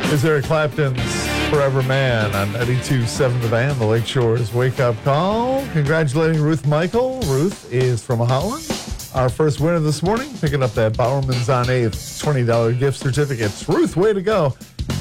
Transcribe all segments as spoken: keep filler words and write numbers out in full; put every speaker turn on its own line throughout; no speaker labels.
is Eric Clapton's Forever Man on ninety-two point seven The Van, the Lakeshore's Wake Up Call. Congratulating Ruth Michael. Ruth is from Holland. Our first winner this morning, picking up that Bowerman's on eighth twenty dollars gift certificates. Ruth, way to go.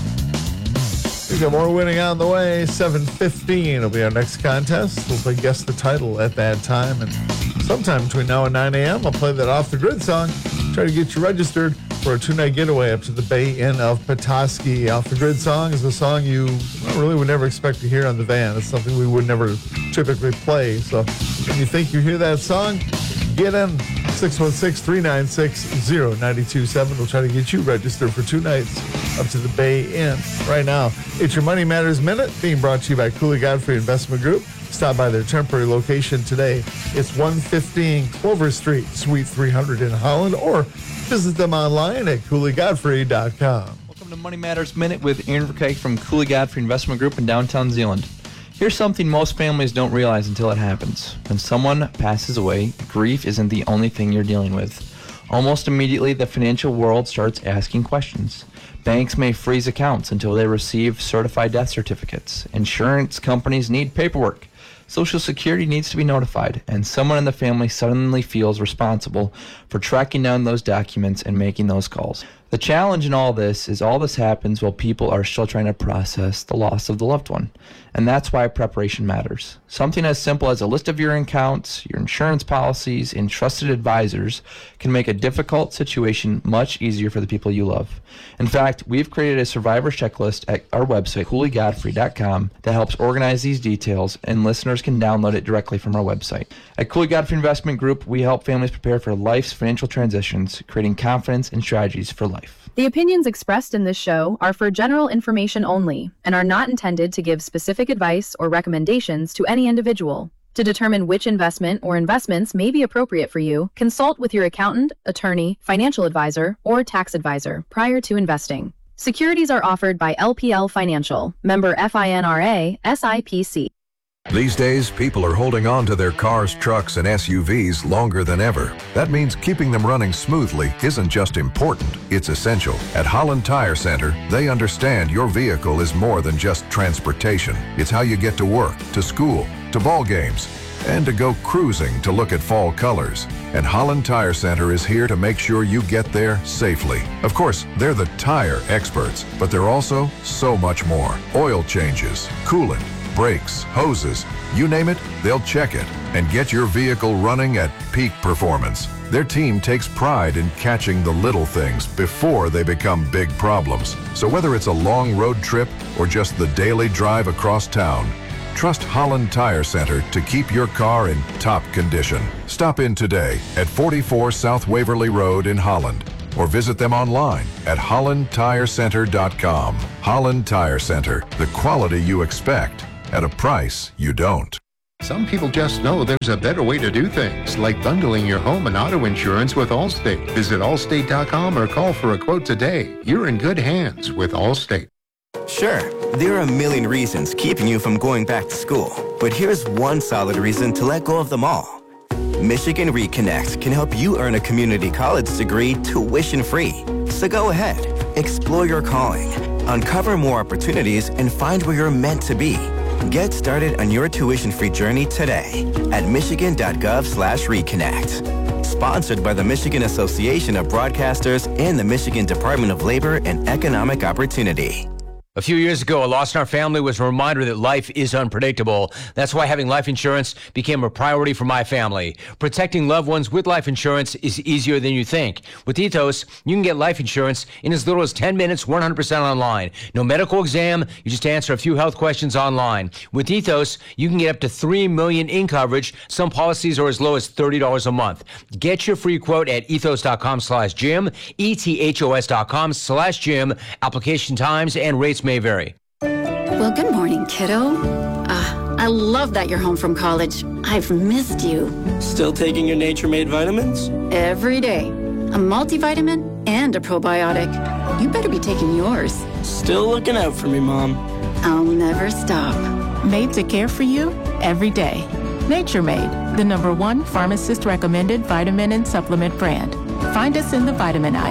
We got more winning on the way. seven fifteen will be our next contest. We'll play Guess the Title at that time. And sometime between now and nine a.m., I'll play that Off the Grid song. Try to get you registered for a two-night getaway up to the Bay Inn of Petoskey. Off the Grid song is a song you really would never expect to hear on the van. It's something we would never typically play. So when you think you hear that song, get in. six one six, three nine six, zero nine two seven. We'll try to get you registered for two nights up to the Bay Inn. Right now, it's your Money Matters Minute, being brought to you by Cooley Godfrey Investment Group. Stop by their temporary location today. It's one fifteen Clover Street, Suite three hundred in Holland, or visit them online at cooley godfrey dot com.
Welcome to Money Matters Minute with Aaron Verkijk from Cooley Godfrey Investment Group in downtown Zeeland. Here's something most families don't realize until it happens. When someone passes away, grief isn't the only thing you're dealing with. Almost immediately, the financial world starts asking questions. Banks may freeze accounts until they receive certified death certificates. Insurance companies need paperwork. Social Security needs to be notified, and someone in the family suddenly feels responsible for tracking down those documents and making those calls. The challenge in all this is all this happens while people are still trying to process the loss of the loved one. And that's why preparation matters. Something as simple as a list of your accounts, your insurance policies, and trusted advisors can make a difficult situation much easier for the people you love. In fact, we've created a survivor checklist at our website, cooley godfrey dot com, that helps organize these details, and listeners can download it directly from our website. At Cooley Godfrey Investment Group, we help families prepare for life's financial transitions, creating confidence and strategies for life.
The opinions expressed in this show are for general information only and are not intended to give specific advice or recommendations to any individual. To determine which investment or investments may be appropriate for you, consult with your accountant, attorney, financial advisor, or tax advisor prior to investing. Securities are offered by L P L Financial, member FINRA, S I P C.
These days, people are holding on to their cars, trucks, and S U Vs longer than ever. That means keeping them running smoothly isn't just important, it's essential. At Holland Tire Center, they understand your vehicle is more than just transportation. It's how you get to work, to school, to ball games, and to go cruising to look at fall colors. And Holland Tire Center is here to make sure you get there safely. Of course, they're the tire experts, but they're also so much more. Oil changes, coolant, brakes, hoses, you name it, they'll check it and get your vehicle running at peak performance. Their team takes pride in catching the little things before they become big problems. So whether it's a long road trip or just the daily drive across town, trust Holland Tire Center to keep your car in top condition. Stop in today at forty-four South Waverly Road in Holland, or visit them online at holland tire center dot com. Holland Tire Center, the quality you expect at a price you don't.
Some people just know there's a better way to do things, like bundling your home and auto insurance with Allstate. Visit allstate dot com or call for a quote today. You're in good hands with Allstate.
Sure, there are a million reasons keeping you from going back to school, but here's one solid reason to let go of them all. Michigan Reconnect can help you earn a community college degree tuition-free. So go ahead, explore your calling, uncover more opportunities, and find where you're meant to be. Get started on your tuition-free journey today at michigan dot gov slash reconnect. Sponsored by the Michigan Association of Broadcasters and the Michigan Department of Labor and Economic Opportunity.
A few years ago, a loss in our family was a reminder that life is unpredictable. That's why having life insurance became a priority for my family. Protecting loved ones with life insurance is easier than you think. With Ethos, you can get life insurance in as little as ten minutes, one hundred percent online. No medical exam, you just answer a few health questions online. With Ethos, you can get up to three million dollars in coverage. Some policies are as low as thirty dollars a month. Get your free quote at ethos dot com slash Jim, E T H O S dot com slash Jim. Application times and rates may vary.
Well, good morning, kiddo. Uh, I love that you're home from college. I've missed you.
Still taking your Nature-Made vitamins?
Every day. A multivitamin and a probiotic. You better be taking yours.
Still looking out for me, Mom.
I'll never stop.
Made to care for you every day. Nature-Made, the number one pharmacist-recommended vitamin and supplement brand. Find us in the vitamin aisle.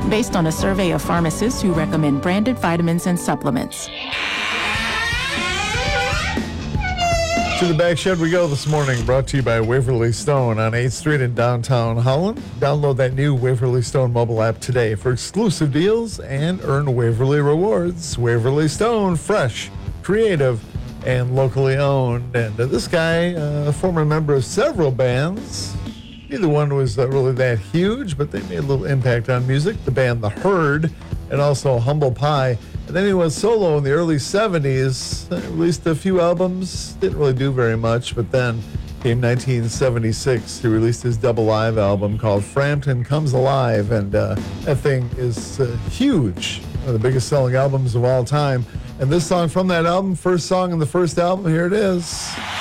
based on a survey of pharmacists who recommend branded vitamins and supplements.
To the back shed we go this morning, brought to you by Waverly Stone on eighth Street in downtown Holland. Download that new Waverly Stone mobile app today for exclusive deals and earn Waverly rewards. Waverly Stone, fresh, creative, and locally owned. And uh, this guy, uh, a former member of several bands. Neither one was uh, really that huge, but they made a little impact on music. The band The Herd and also Humble Pie. And then he went solo in the early seventies, uh, released a few albums, didn't really do very much, but then came nineteen seventy-six, he released his double live album called Frampton Comes Alive, and uh, that thing is uh, huge, one of the biggest selling albums of all time. And this song from that album, first song in the first album, here it is.